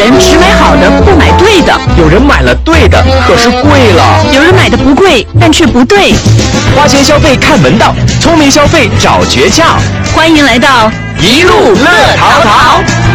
人只买好的，不买对的； 有人买了对的，可是贵了； 有人买的不贵，但却不对。 花钱消费看门道，聪明消费找诀窍。 欢迎来到一路乐淘淘。